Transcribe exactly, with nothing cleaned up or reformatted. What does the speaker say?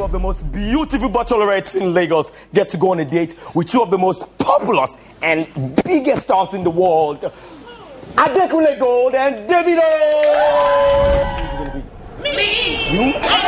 of the most beautiful bachelorettes in Lagos gets to go on a date with two of the most populous and biggest stars in the world, Adekunle Gold and Davido. Me? You?